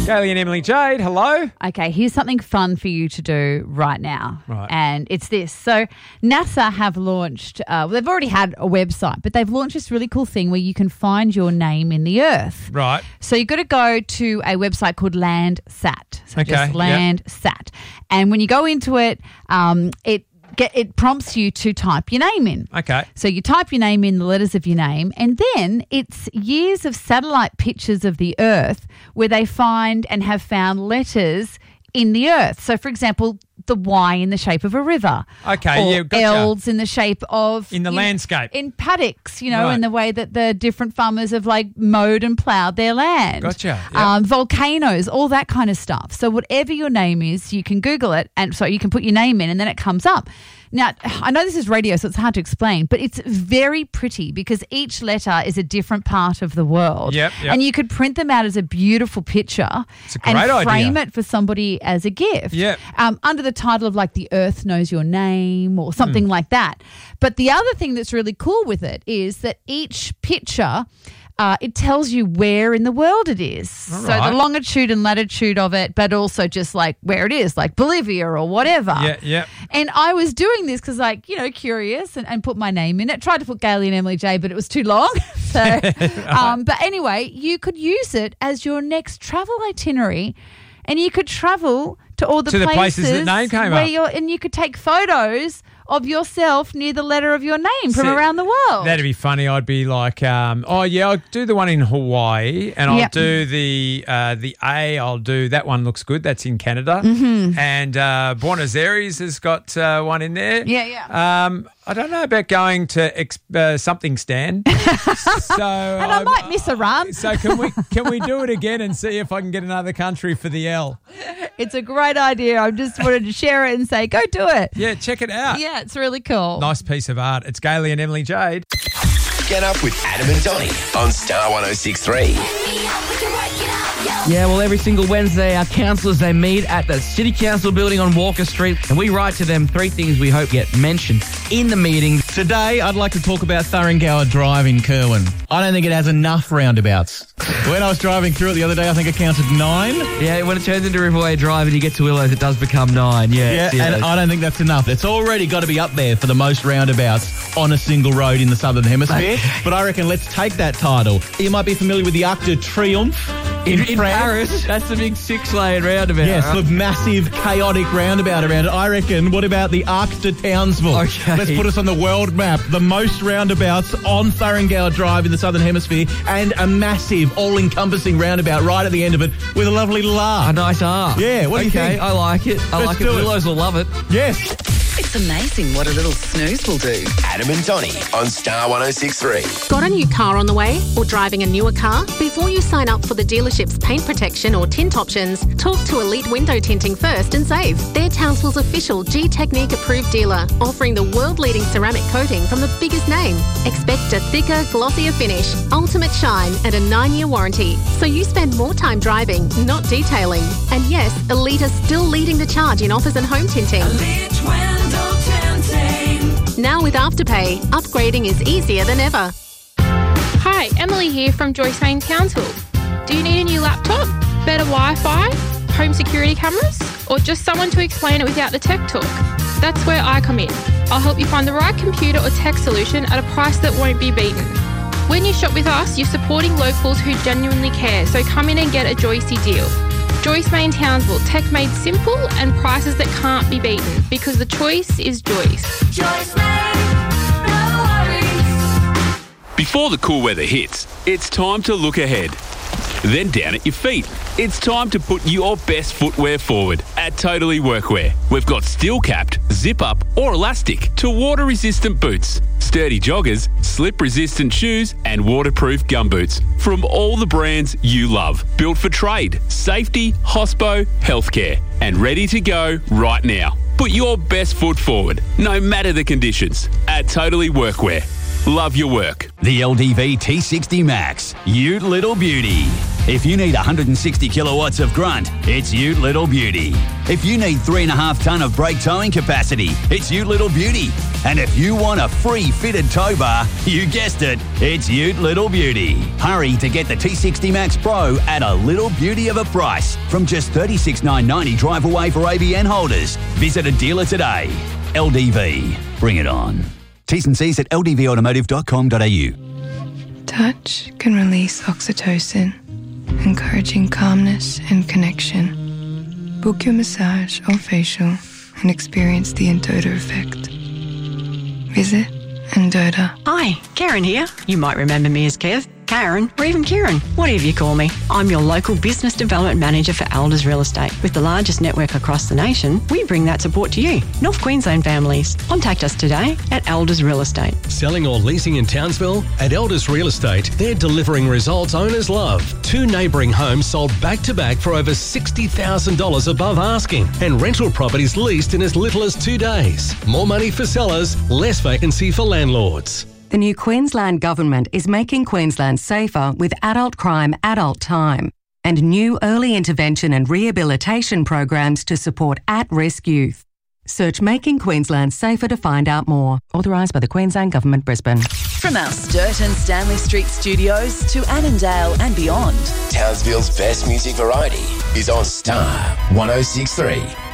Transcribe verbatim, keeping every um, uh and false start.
Gailey and Emily Jade, hello. Okay, here's something fun for you to do right now. Right. And it's this. So NASA have launched, uh, well, they've already had a website, but they've launched this really cool thing where you can find your name in the earth. Right. So you've got to go to a website called Landsat. So Okay, just Landsat. And when you go into it, um, it Get, it prompts you to type your name in. Okay. So you type your name in, the letters of your name, and then it's years of satellite pictures of the Earth where they find and have found letters in the Earth. So, for example, the Y in the shape of a river. Okay, or yeah, gotcha. L's in the shape of... In the you know, landscape. in paddocks, you know, Right. in the way that the different farmers have, like, mowed and ploughed their land. Gotcha, yep. Um, volcanoes, all that kind of stuff. So whatever your name is, you can Google it, and so you can put your name in and then it comes up. Now, I know this is radio, so it's hard to explain, but it's very pretty because each letter is a different part of the world. Yep, yep. And you could print them out as a beautiful picture It's a and great frame idea. it for somebody as a gift. Yep. Um, under the title of like The Earth Knows Your Name or something Hmm. like that. But the other thing that's really cool with it is that each picture... Uh, it tells you where in the world it is. All so right. the longitude and latitude of it, but also just like where it is, like Bolivia or whatever. Yeah, yeah. And I was doing this because, like, you know, curious and, and put my name in it. Tried to put Gailey and Emily J, but it was too long. so, um, but anyway, you could use it as your next travel itinerary, and you could travel to all the To the places, places that name came where up. you're, and you could take photos of yourself near the letter of your name from See, around the world. That'd be funny. I'd be like, um, oh, yeah, I'll do the one in Hawaii and I'll Yep. do the uh, the A. I'll do that one looks good. That's in Canada. Mm-hmm. And uh, Buenos Aires has got uh, one in there. Yeah, yeah. Um, I don't know about going to ex- uh, something stand. so And I might miss a run. So can we can we do it again and see if I can get another country for the L? It's a great idea. I just wanted to share it and say, go do it. Yeah, check it out. Yeah, it's really cool. Nice piece of art. It's Gailey and Emily Jade. Get up with Adam and Donnie on Star one oh six three. Yeah, well, every single Wednesday, our councillors, they meet at the City Council building on Walker Street, and we write to them three things we hope get mentioned in the meeting. Today, I'd like to talk about Thuringower Drive in Kerwin. I don't think it has enough roundabouts. When I was driving through it the other day, I think I counted nine. Yeah, when it turns into Riverway Drive and you get to Willows, it does become nine. Yeah, Yeah, and I don't think that's enough. It's already got to be up there for the most roundabouts on a single road in the Southern Hemisphere. But I reckon let's take that title. You might be familiar with the Arc de Triomphe in, in France. Paris, that's the big six-lane roundabout. Yes, right? the massive, chaotic roundabout around it. I reckon, what about the Arc de Townsville? Okay. Let's put us on the world map. The most roundabouts on Thuringower Drive in the Southern Hemisphere, and a massive, all-encompassing roundabout right at the end of it with a lovely little R. A nice arc. Yeah, what do you okay, think? I like it. I Let's like it. do it. Willows will love it. Yes. It's amazing what a little snooze will do. Adam and Donnie on Star one oh six three. Got a new car on the way or driving a newer car? Before you sign up for the dealership's paint protection or tint options, talk to Elite Window Tinting first and save. They're Townsville's official G-Technique approved dealer, offering the world-leading ceramic coating from the biggest name. Expect a thicker, glossier finish, ultimate shine and a nine-year warranty. So you spend more time driving, not detailing. And yes, Elite are still leading the charge in offers and home tinting. Elite Window Tinting. Now with Afterpay, upgrading is easier than ever. Hi, Emily here from Joyce Main Townsville. Do you need a new laptop, better Wi-Fi, home security cameras, or just someone to explain it without the tech talk? That's where I come in. I'll help you find the right computer or tech solution at a price that won't be beaten. When you shop with us, you're supporting locals who genuinely care, so come in and get a Joycey deal. Joyce Main Townsville, tech made simple and prices that can't be beaten, because the choice is Joyce. Joyce Main, no worries. Before the cool weather hits, it's time to look ahead. Then down at your feet. It's time to put your best footwear forward at Totally Workwear. We've got steel-capped, zip-up or elastic to water-resistant boots, sturdy joggers, slip-resistant shoes and waterproof gumboots from all the brands you love. Built for trade, safety, hospo, healthcare and ready to go right now. Put your best foot forward, no matter the conditions, at Totally Workwear. Love your work. The L D V T sixty Max, you little beauty. If you need one hundred sixty kilowatts of grunt, it's Ute Little Beauty. If you need three and a half tonne of brake towing capacity, it's Ute Little Beauty. And if you want a free fitted tow bar, you guessed it, it's Ute Little Beauty. Hurry to get the T sixty Max Pro at a little beauty of a price from just thirty-six thousand nine hundred ninety drive away for A B N holders. Visit a dealer today. L D V. Bring it on. T's and C's at l d v automotive dot com dot a u. Touch can release oxytocin, encouraging calmness and connection. Book your massage or facial and experience the Endota effect. Visit Endota. Hi, Karen here. You might remember me as Kev, Karen, or even Kieran, whatever you call me. I'm your local business development manager for Elders Real Estate. With the largest network across the nation, we bring that support to you, North Queensland families. Contact us today at Elders Real Estate. Selling or leasing in Townsville? At Elders Real Estate, they're delivering results owners love. Two neighbouring homes sold back-to-back for over sixty thousand dollars above asking, and rental properties leased in as little as two days. More money for sellers, less vacancy for landlords. The new Queensland Government is making Queensland safer with adult crime, adult time, and new early intervention and rehabilitation programs to support at-risk youth. Search Making Queensland Safer to find out more. Authorised by the Queensland Government, Brisbane. From our Sturton Stanley Street studios to Annandale and beyond, Townsville's best music variety is on Star one oh six point three.